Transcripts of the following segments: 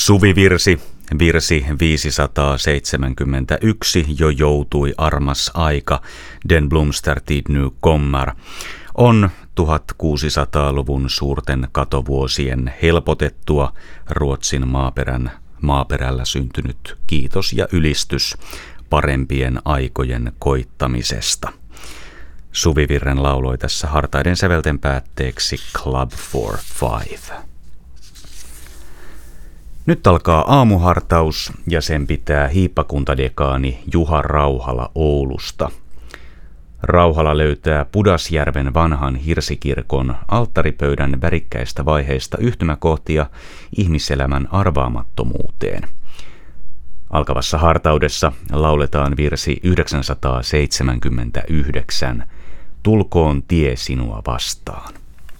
Suvivirsi, virsi 571, jo joutui armas aika, den blomstertid nu kommer, on 1600-luvun suurten katovuosien helpotettua Ruotsin maaperällä syntynyt kiitos ja ylistys parempien aikojen koittamisesta. Suvivirren lauloi tässä hartaiden sävelten päätteeksi Club for Five. Nyt alkaa aamuhartaus ja sen pitää hiippakuntadekaani Juha Rauhala Oulusta. Rauhala löytää Pudasjärven vanhan hirsikirkon alttaripöydän värikkäistä vaiheista yhtymäkohtia ihmiselämän arvaamattomuuteen. Alkavassa hartaudessa lauletaan virsi 979. Tulkoon tie sinua vastaan.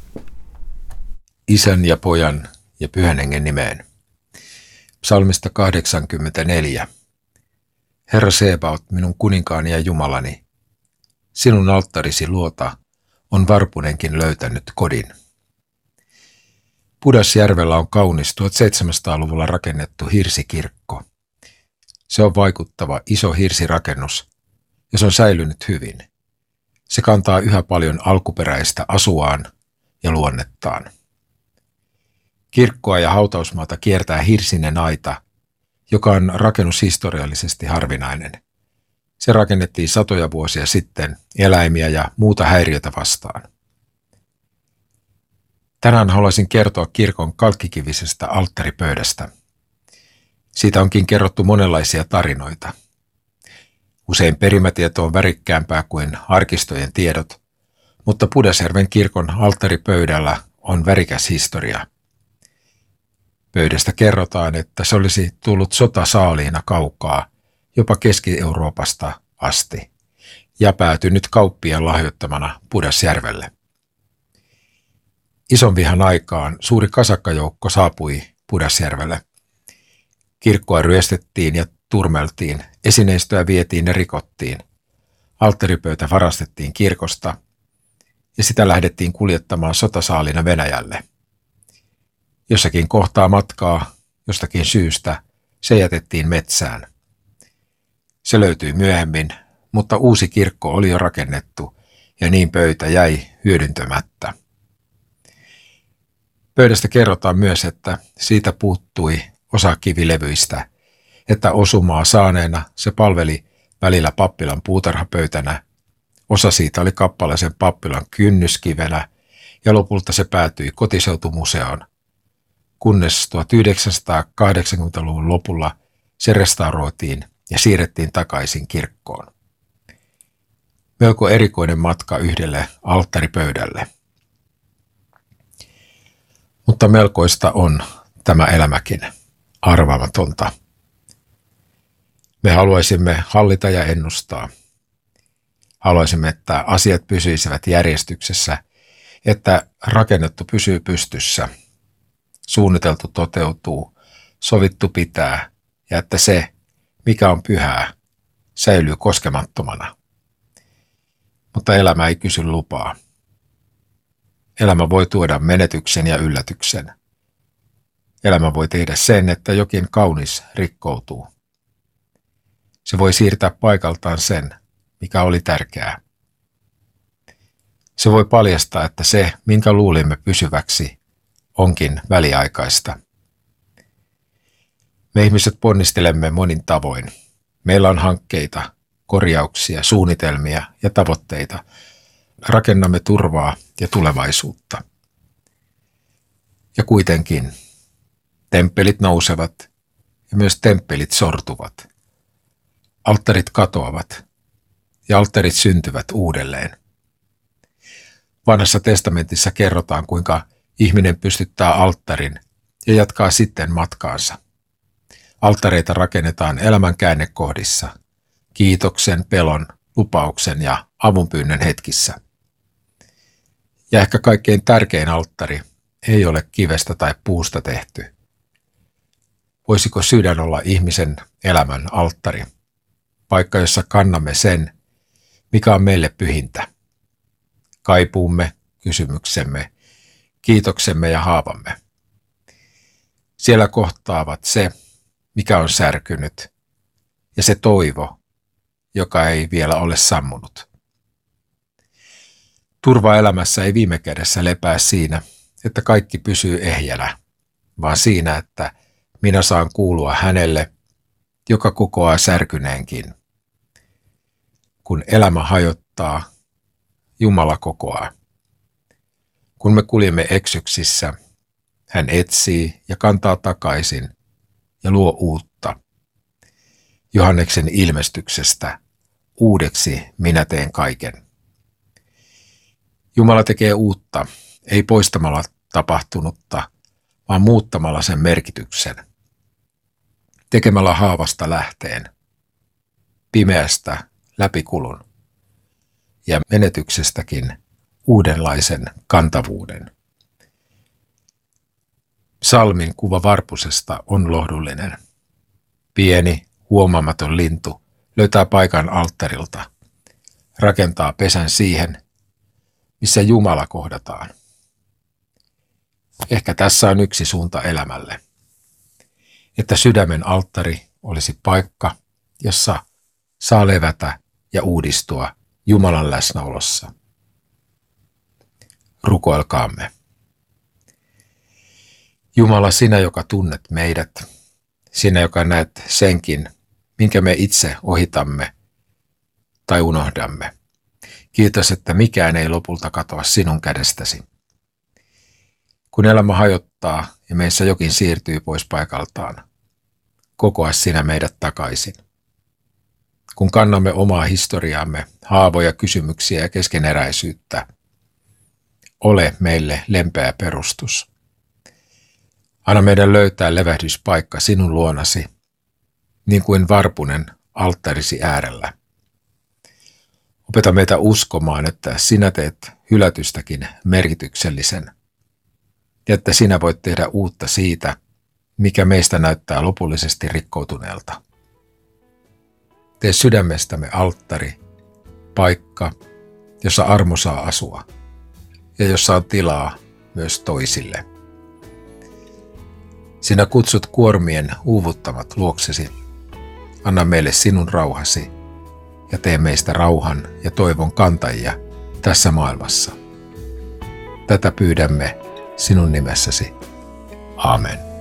Isän ja Pojan ja Pyhän Hengen nimeen. Psalmista 84. Herra Sebaot, minun kuninkaani ja Jumalani, sinun alttarisi luota on varpunenkin löytänyt kodin. Pudasjärvellä on kaunis 1700-luvulla rakennettu hirsikirkko. Se on vaikuttava iso hirsirakennus ja se on säilynyt hyvin. Se kantaa yhä paljon alkuperäistä asuaan ja luonnettaan. Kirkkoa ja hautausmaata kiertää hirsinen aita, joka on rakennushistoriallisesti harvinainen. Se rakennettiin satoja vuosia sitten eläimiä ja muuta häiriötä vastaan. Tänään haluaisin kertoa kirkon kalkkikivisestä alttaripöydästä. Siitä onkin kerrottu monenlaisia tarinoita. Usein perimätieto on värikkäämpää kuin arkistojen tiedot, mutta Pudasjärven kirkon alttaripöydällä on värikäs historia. Pöydästä kerrotaan, että se olisi tullut sotasaaliina kaukaa, jopa Keski-Euroopasta asti, ja päätynyt kauppien lahjoittamana Pudasjärvelle. Ison vihan aikaan suuri kasakkajoukko saapui Pudasjärvelle. Kirkkoa ryöstettiin ja turmeltiin, esineistöä vietiin ja rikottiin. Alttaripöytä varastettiin kirkosta ja sitä lähdettiin kuljettamaan sotasaalina Venäjälle. Jossakin kohtaa matkaa, jostakin syystä, se jätettiin metsään. Se löytyi myöhemmin, mutta uusi kirkko oli jo rakennettu ja niin pöytä jäi hyödyntämättä. Pöydästä kerrotaan myös, että siitä puuttui osa kivilevyistä, että osumaa saaneena se palveli välillä pappilan puutarhapöytänä, osa siitä oli kappaleisen pappilan kynnyskivenä ja lopulta se päätyi kotiseutumuseoon, kunnes 1980-luvun lopulla se restauroitiin ja siirrettiin takaisin kirkkoon. Melko erikoinen matka yhdelle alttaripöydälle. Mutta melkoista on tämä elämäkin, arvaamatonta. Me haluaisimme hallita ja ennustaa. Haluaisimme, että asiat pysyisivät järjestyksessä, että rakennettu pysyy pystyssä, suunniteltu toteutuu, sovittu pitää ja että se, mikä on pyhää, säilyy koskemattomana. Mutta elämä ei kysy lupaa. Elämä voi tuoda menetyksen ja yllätyksen. Elämä voi tehdä sen, että jokin kaunis rikkoutuu. Se voi siirtää paikaltaan sen, mikä oli tärkeää. Se voi paljastaa, että se, minkä luulimme pysyväksi, onkin väliaikaista. Me ihmiset ponnistelemme monin tavoin. Meillä on hankkeita, korjauksia, suunnitelmia ja tavoitteita. Rakennamme turvaa ja tulevaisuutta. Ja kuitenkin temppelit nousevat ja myös temppelit sortuvat. Alttarit katoavat ja alttarit syntyvät uudelleen. Vanhassa testamentissa kerrotaan, kuinka ihminen pystyttää alttarin ja jatkaa sitten matkaansa. Alttareita rakennetaan elämän käännekohdissa, kiitoksen, pelon, lupauksen ja avunpyynnön hetkissä. Ja ehkä kaikkein tärkein alttari ei ole kivestä tai puusta tehty. Voisiko sydän olla ihmisen elämän alttari, paikka jossa kannamme sen, mikä on meille pyhintä? Kaipuumme, kysymyksemme, kiitoksemme ja haavamme. Siellä kohtaavat se, mikä on särkynyt, ja se toivo, joka ei vielä ole sammunut. Turva elämässä ei viime kädessä lepää siinä, että kaikki pysyy ehjänä, vaan siinä, että minä saan kuulua hänelle, joka kokoaa särkyneenkin. Kun elämä hajottaa, Jumala kokoaa. Kun me kuljemme eksyksissä, hän etsii ja kantaa takaisin ja luo uutta. Johanneksen ilmestyksestä, uudeksi minä teen kaiken. Jumala tekee uutta, ei poistamalla tapahtunutta, vaan muuttamalla sen merkityksen. Tekemällä haavasta lähteen, pimeästä läpikulun ja menetyksestäkin uudenlaisen kantavuuden. Psalmin kuva varpusesta on lohdullinen. Pieni, huomaamaton lintu löytää paikan alttarilta, rakentaa pesän siihen, missä Jumala kohdataan. Ehkä tässä on yksi suunta elämälle, että sydämen alttari olisi paikka, jossa saa levätä ja uudistua Jumalan läsnäolossa. Rukoilkaamme. Jumala, sinä, joka tunnet meidät, sinä, joka näet senkin, minkä me itse ohitamme tai unohdamme. Kiitos, että mikään ei lopulta katoa sinun kädestäsi. Kun elämä hajottaa ja meissä jokin siirtyy pois paikaltaan, kokoa sinä meidät takaisin. Kun kannamme omaa historiaamme, haavoja, kysymyksiä ja keskeneräisyyttä, ole meille lempeä perustus. Anna meidän löytää levähdyspaikka sinun luonasi, niin kuin varpunen alttarisi äärellä. Opeta meitä uskomaan, että sinä teet hylätystäkin merkityksellisen, ja että sinä voit tehdä uutta siitä, mikä meistä näyttää lopullisesti rikkoutuneelta. Tee sydämestämme alttari, paikka, jossa armo saa asua, ja jossa on tilaa myös toisille. Sinä kutsut kuormien uuvuttamat luoksesi. Anna meille sinun rauhasi ja tee meistä rauhan ja toivon kantajia tässä maailmassa. Tätä pyydämme sinun nimessäsi. Amen.